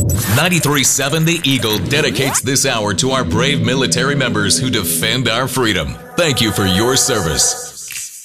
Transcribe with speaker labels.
Speaker 1: 93.7 The Eagle dedicates this hour to our brave military members who defend our freedom. Thank you for your service.